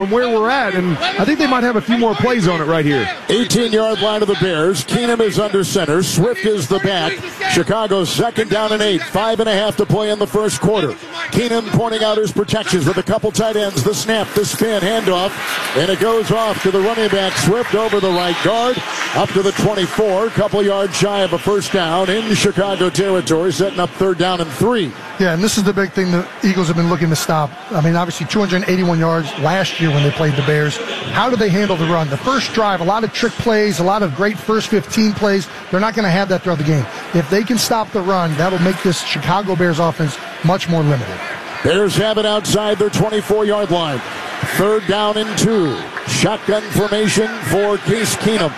from where we're at, and I think they might have a few more plays on it right here. 18-yard line of the Bears. Keenum is under center. Swift is the back. Chicago's 2nd down and 8. 5.5 to play in the first quarter. Keenum pointing out his protections with a couple tight ends. The snap, the spin, handoff, and it goes off to the running back. Swift over the right guard, up to the 24. Couple yards shy of a first down in Chicago territory, setting up 3rd down and 3. Yeah, and this is the big thing the Eagles have been looking to stop. I mean, obviously 281 yards last year when they played the Bears. How do they handle the run? The first drive, a lot of trick plays, a lot of great first 15 plays. They're not going to have that throughout the game. If they can stop the run, that'll make this Chicago Bears offense much more limited. Bears have it outside their 24-yard line. 3rd down and 2. Shotgun formation for Case Keenum.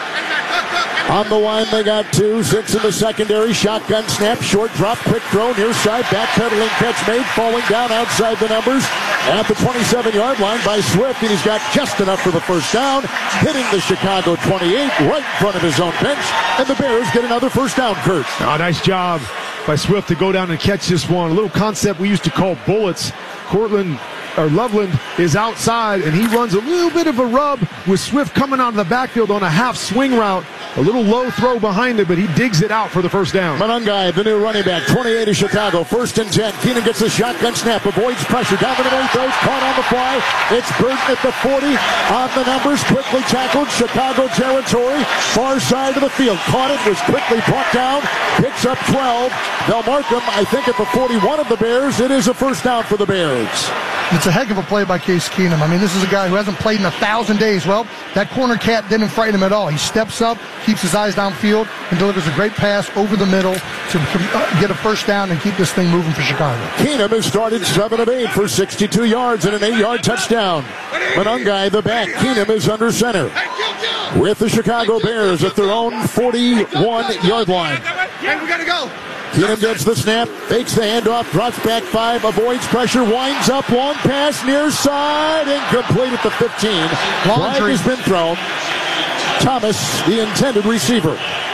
On the line, they got 2. 6 in the secondary. Shotgun snap, short drop, quick throw, near side, backpedaling catch made, falling down outside the numbers at the 27-yard line by Swift, and he's got just enough for the first down, hitting the Chicago 28 right in front of his own bench, and the Bears get another first down, Kurt. Oh, nice job by Swift to go down and catch this one. A little concept we used to call bullets. Loveland is outside, and he runs a little bit of a rub with Swift coming out of the backfield on a half swing route. A little low throw behind it, but he digs it out for the first down. Monangai, the new running back, 28 of Chicago, 1st and 10. Keenum gets a shotgun snap, avoids pressure, down the middle, throws, caught on the fly. It's Burton at the 40, on the numbers, quickly tackled, Chicago territory, far side of the field. Caught it, was quickly brought down, picks up 12. They'll mark him, I think, at the 41 of the Bears. It is a first down for the Bears. It's a heck of a play by Case Keenum. I mean, this is a guy who hasn't played in 1,000 days. Well, that corner cat didn't frighten him at all. He steps up, keeps his eyes downfield, and delivers a great pass over the middle to get a first down and keep this thing moving for Chicago. Keenum has started 7 of 8 for 62 yards and an 8-yard touchdown. Monangai, the back. Keenum is under center with the Chicago Bears at their own 41-yard line. And we got to go. Keenum gets the snap, fakes the handoff, drops back 5, avoids pressure, winds up, long pass, near side, incomplete at the 15. Flag has been thrown. Thomas, the intended receiver.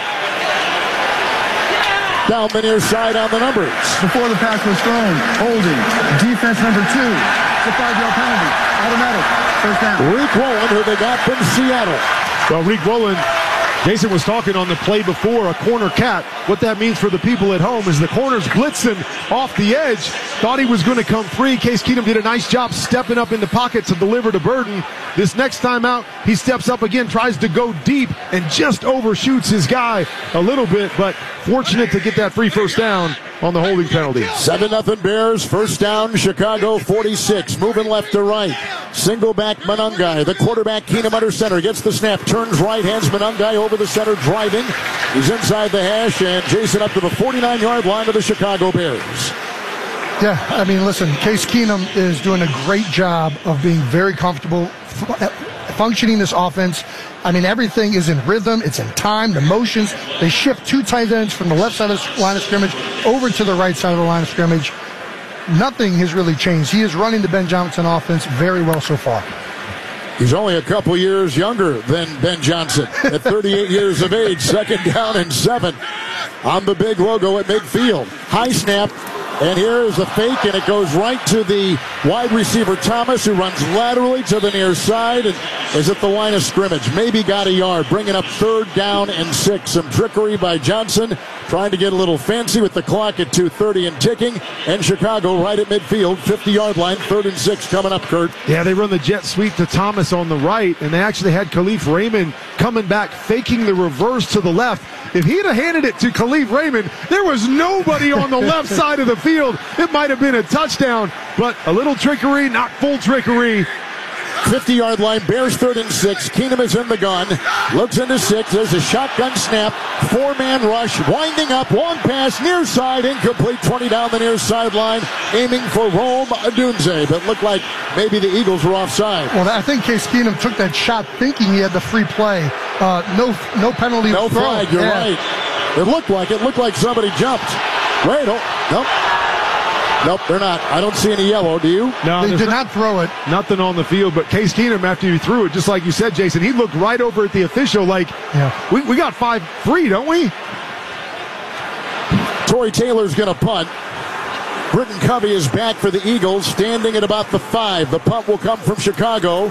Down the near side on the numbers. Before the pass was thrown, holding, defense number 2, the 5-yard penalty, automatic, first down. Reek Rowland, who they got from Seattle. Well, Reek Rowland, Jason was talking on the play before, a corner cat. What that means for the people at home is the corner's blitzing off the edge. Thought he was going to come free. Case Keenum did a nice job stepping up in the pocket to deliver to Burton. This next time out, he steps up again, tries to go deep, and just overshoots his guy a little bit, but fortunate to get that free first down on the holding penalty. 7-0 Bears, first down, Chicago 46, moving left to right. Single back Monangai, the quarterback Keenum under center, gets the snap, turns right, hands Monangai over the center, driving. He's inside the hash, and Jason up to the 49-yard line of the Chicago Bears. Yeah, I mean, listen, Case Keenum is doing a great job of being very comfortable functioning this offense. I mean, everything is in rhythm. It's in time, the motions. They shift 2 tight ends from the left side of the line of scrimmage over to the right side of the line of scrimmage. Nothing has really changed. He is running the Ben Johnson offense very well so far. He's only a couple years younger than Ben Johnson at 38 years of age. 2nd down and 7 on the big logo at midfield. High snap. And here is a fake, and it goes right to the wide receiver Thomas, who runs laterally to the near side and is at the line of scrimmage. Maybe got a yard, bringing up 3rd down and 6. Some trickery by Johnson, trying to get a little fancy with the clock at 2:30 and ticking. And Chicago right at midfield, 50-yard line, 3rd and 6 coming up, Kurt. Yeah, they run the jet sweep to Thomas on the right, and they actually had Khalif Raymond coming back, faking the reverse to the left. If he'd have handed it to Khalif Raymond, there was nobody on the left side of the field. It might have been a touchdown, but a little trickery, not full trickery. 50-yard line, Bears 3rd and 6. Keenum is in the gun, looks into 6. There's a shotgun snap, 4-man rush, winding up, long pass, near side, incomplete, 20 down the near sideline, aiming for Rome Odunze, but looked like maybe the Eagles were offside. Well, I think Case Keenum took that shot thinking he had the free play. No penalty. No flag, you're right. It looked like somebody jumped. Wait, nope. Nope, they're not. I don't see any yellow. Do you? No, they did not throw it. Nothing on the field, but Case Keenum, after he threw it, just like you said, Jason, he looked right over at the official like, we got 5-3, don't we? Torrey Taylor's going to punt. Britton Covey is back for the Eagles, standing at about the 5. The punt will come from Chicago.